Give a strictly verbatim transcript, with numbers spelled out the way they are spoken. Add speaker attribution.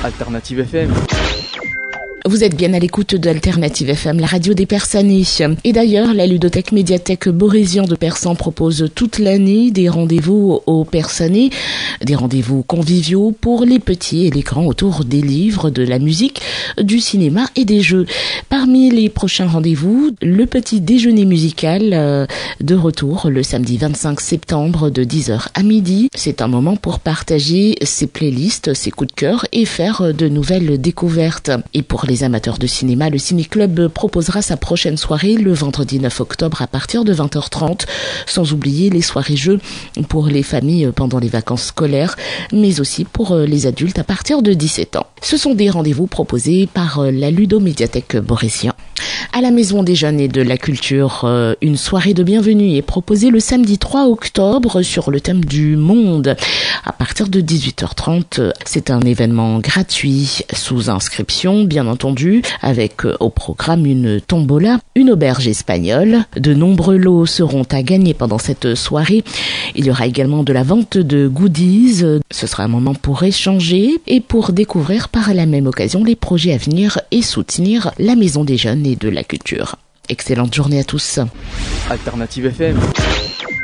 Speaker 1: Alternative F M.
Speaker 2: Vous êtes bien à l'écoute d'Alternative F M, la radio des Persanais. Et d'ailleurs, la ludothèque médiathèque Borésian de Persan propose toute l'année des rendez-vous aux Persanais, des rendez-vous conviviaux pour les petits et les grands autour des livres, de la musique, du cinéma et des jeux. Parmi les prochains rendez-vous, le petit déjeuner musical euh, de retour le samedi vingt-cinq septembre de dix heures à midi. C'est un moment pour partager ses playlists, ses coups de cœur et faire de nouvelles découvertes. Et pour les amateurs de cinéma, le Ciné-Club proposera sa prochaine soirée le vendredi neuf octobre à partir de vingt heures trente, sans oublier les soirées jeux pour les familles pendant les vacances scolaires, mais aussi pour les adultes à partir de dix-sept ans. Ce sont des rendez-vous proposés par la ludomédiathèque Borésian. À la Maison des Jeunes et de la Culture, une soirée de bienvenue est proposée le samedi trois octobre sur le thème du monde. À partir de dix-huit heures trente, c'est un événement gratuit sous inscription, bien entendu, avec au programme une tombola, une auberge espagnole. De nombreux lots seront à gagner pendant cette soirée. Il y aura également de la vente de goodies. Ce sera un moment pour échanger et pour découvrir par la même occasion les projets à venir et soutenir la Maison des Jeunes et de la Culture. Excellente journée à tous.
Speaker 1: Alternative F M.